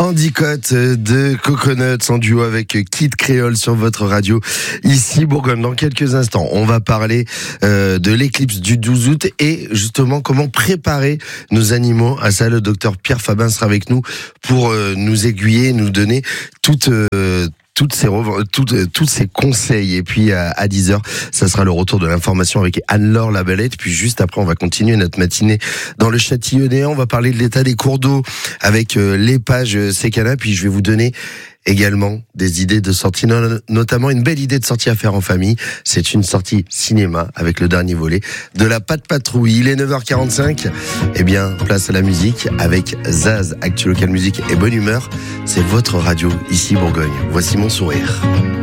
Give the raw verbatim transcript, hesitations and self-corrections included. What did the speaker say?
Handicote de Coconuts en duo avec Kid Creole sur votre radio ici Bourgogne. Dans quelques instants, on va parler euh, de l'éclipse du douze août et justement comment préparer nos animaux à ça. Le docteur Pierre Fabin sera avec nous pour euh, nous aiguiller, nous donner toutes euh, toutes ces toutes, tous ces conseils. Et puis à, à dix heures, ça sera le retour de l'information avec Anne-Laure Labalette. Puis juste après, on va continuer notre matinée dans le Châtillonnais. On va parler de l'état des cours d'eau avec euh, les pages Secana. Puis je vais vous donner également des idées de sortie, notamment une belle idée de sortie à faire en famille. C'est une sortie cinéma avec le dernier volet de la Patte Patrouille. Il est neuf heures quarante-cinq. Eh bien, place à la musique avec Zaz, Actu Local Musique et Bonne Humeur. C'est votre radio ici Bourgogne. Voici mon sourire.